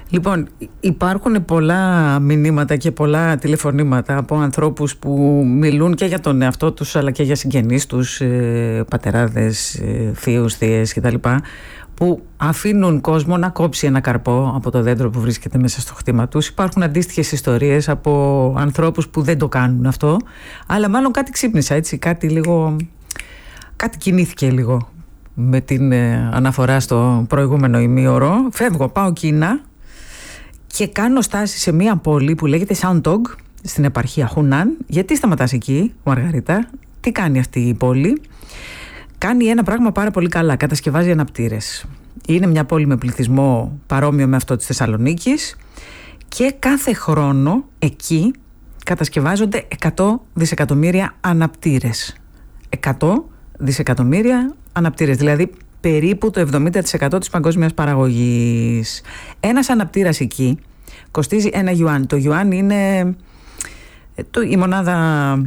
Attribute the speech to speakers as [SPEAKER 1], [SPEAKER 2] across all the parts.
[SPEAKER 1] Λοιπόν, υπάρχουν πολλά μηνύματα και πολλά τηλεφωνήματα από ανθρώπους που μιλούν και για τον εαυτό τους αλλά και για συγγενείς τους, πατεράδες, θείους, θείες κτλ, που αφήνουν κόσμο να κόψει ένα καρπό από το δέντρο που βρίσκεται μέσα στο χτήμα τους. Υπάρχουν αντίστοιχες ιστορίες από ανθρώπους που δεν το κάνουν αυτό, αλλά μάλλον κάτι ξύπνησα, έτσι, κάτι κινήθηκε λίγο με την αναφορά στο προηγούμενο ημίωρο. Φεύγω, πάω Κίνα και κάνω στάση σε μια πόλη που λέγεται Σάντογκ, στην επαρχία Χουνάν. Γιατί σταματάς εκεί, Μαργαρίτα? Τι κάνει αυτή η πόλη? Κάνει ένα πράγμα πάρα πολύ καλά. Κατασκευάζει αναπτήρες. Είναι μια πόλη με πληθυσμό παρόμοιο με αυτό της Θεσσαλονίκης και κάθε χρόνο εκεί κατασκευάζονται 100 δισεκατομμύρια αναπτήρες. 100 δισεκατομμύρια αναπτήρες, δηλαδή περίπου το 70% της παγκόσμιας παραγωγής. Ένας αναπτήρας εκεί κοστίζει 1 γιουάν. Το γιουάν είναι η μονάδα,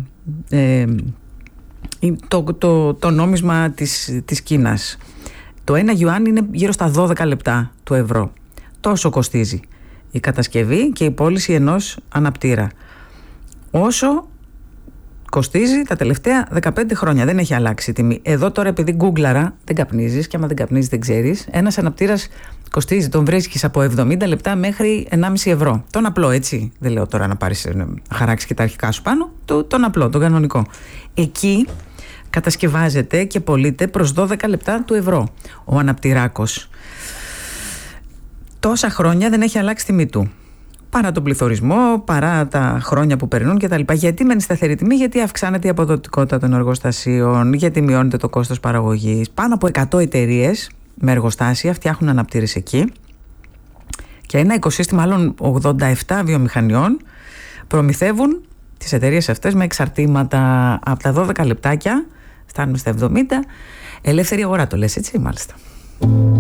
[SPEAKER 1] το νόμισμα της Κίνας. Το 1 γιουάν είναι γύρω στα 12 λεπτά του ευρώ. Τόσο κοστίζει η κατασκευή και η πώληση ενός αναπτήρα. Όσο κοστίζει τα τελευταία 15 χρόνια. Δεν έχει αλλάξει η τιμή. Εδώ τώρα, επειδή γκούγκλαρα, δεν καπνίζεις, και άμα δεν καπνίζεις δεν ξέρεις, ένας αναπτήρας κοστίζει, τον βρίσκεις από 70 λεπτά μέχρι 1,5 ευρώ. Τον απλό, έτσι. Δεν λέω τώρα να πάρεις, να χαράξεις και τα αρχικά σου πάνω. Τον απλό, τον κανονικό. Εκεί κατασκευάζεται και πωλείται προς 12 λεπτά του ευρώ ο αναπτυράκος. Τόσα χρόνια δεν έχει αλλάξει τιμή του. Παρά τον πληθωρισμό, παρά τα χρόνια που περνούν κτλ. Γιατί μένει σταθερή τιμή? Γιατί αυξάνεται η αποδοτικότητα των εργοστασίων, γιατί μειώνεται το κόστος παραγωγής. Πάνω από 100 εταιρείες με εργοστάσια φτιάχνουν αναπτήρες εκεί και ένα οικοσύστημα άλλων 87 βιομηχανιών προμηθεύουν τις εταιρείες αυτές με εξαρτήματα. Από τα 12 λεπτάκια φτάνουν στα 70. Ελεύθερη αγορά το λες, έτσι, μάλιστα.